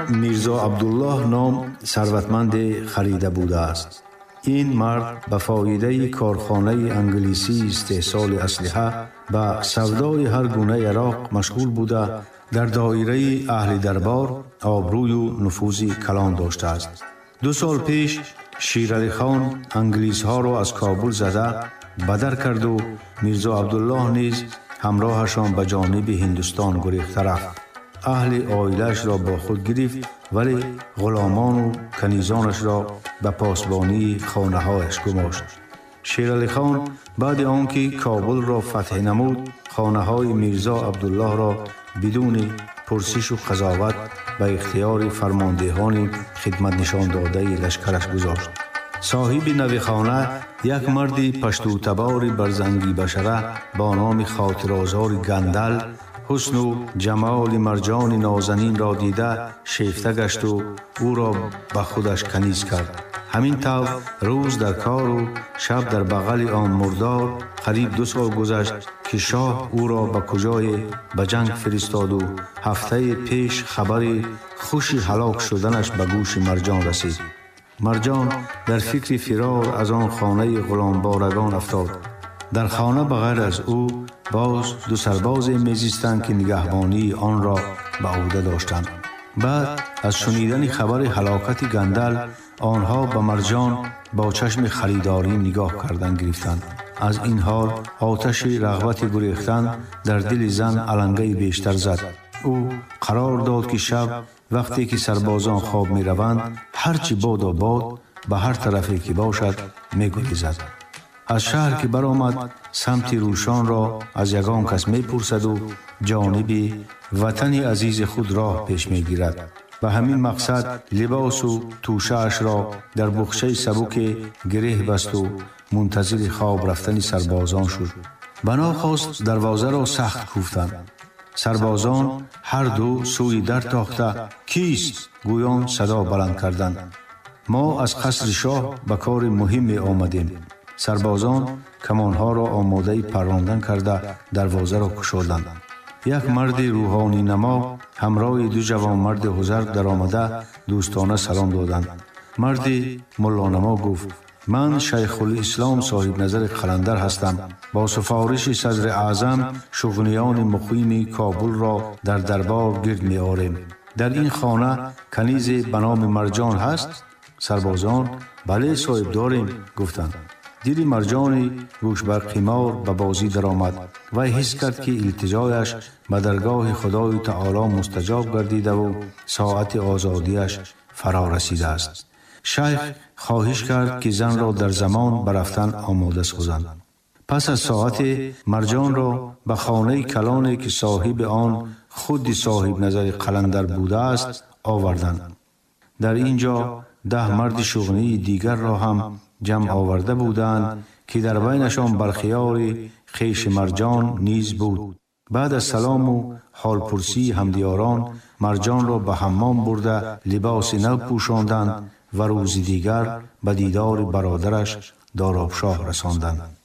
میرزا عبدالله نام ثروتمند خریده بوده است. این مرد به فایده کارخانه انگلیسی استحصال اسلحه به سودای هر گونه عراق مشغول بوده در دایره اهل دربار آبروی و نفوذ کلان داشته است. 2 سال پیش شیرعلی خان انگلیس ها را از کابل زده بدر کرد و میرزا عبدالله نیز همراهشان به جانب هندوستان گریخته رفت. اهل عائله‌اش را با خود گرفت ولی غلامان و کنیزانش را به پاسبانی خانه‌هایش گماشت. شیرعلی خان بعد آنکه کابل را فتح نمود خانه‌های میرزا عبدالله را بدون پرسش و قضاوت به اختیار فرماندهان خدمت نشان داده لشکرش گذاشت. صاحب نوی خانه یک مرد پشتو تبار برزنگی بشره با نام خاطر آزار گندل حسن و جمال مرجان نازنین را دیده شیفته گشت و او را به خودش کنیز کرد. همین طور روز در کار و شب در بغل آن مردار قریب 2 سال گذشت که شاه او را به کجای به جنگ فرستاد و هفته پیش خبر خوش هلاک شدنش به گوش مرجان رسید. مرجان در فکر فرار از آن خانه غلامبارگان افتاد. در خانه بغیر از او باز 2 سرباز میزیستند که نگهبانی آن را به عهده داشتند. بعد از شنیدن خبر هلاکت گندل آنها به مرجان با چشم خریداری نگاه کردن گرفتند. از این حال آتش رغبت گریختن در دل زن علنگی بیشتر زد. او قرار داد که شب وقتی که سربازان خواب می روند هرچی باد و باد به هر طرفی که باشد می گریزد. از شهر که برآمد سمت روشان را از یگان کس می پرسد و جانب وطن عزیز خود راه پیش می گیرد. به همین مقصد لباس و توشه اش را در بخچه سبک گره بست و منتظر خواب رفتن سربازان شد. بنا خواست دروازه را سخت کوفتند. سربازان هر دو سوی در تاخته کیست گویان صدا بلند کردند. ما از قصر شاه به کار مهمی آمدیم. سربازان کمانها را آماده پراندن کرده دروازه را گشودند. یک مرد روحانی نما همراه 2 جوان مرد حضر در آمده دوستانه سلام دادند. مرد ملانما گفت من شیخ الاسلام صاحب نظر قلندر هستم. با سفارش صدر اعظم شغنیان مقیم کابل را در دربار گرد می آوریم. در این خانه کنیز به نام مرجان هست؟ سربازان بله صاحب داریم گفتند. دل مرجان گوش بر قمار به بازی در آمد. وی حس کرد که التجایش به درگاه خدای تعالی مستجاب گردیده و ساعت آزادیش فرا رسیده است. شیخ خواهش کرد که زن را در زمان برفتن آماده سازند. پس از ساعت مرجان را به خانه کلانی که صاحب آن خود صاحب نظر قلندر بوده است آوردند. در اینجا 10 مرد شغنی دیگر را هم جمع آورده بودند که در بینشان برخیار خویش مرجان نیز بود. بعد از سلام و حال پرسی همدیاران مرجان را به حمام برده لباس نو پوشاندند و روز دیگر به دیدار برادرش دارابشاه رساندند.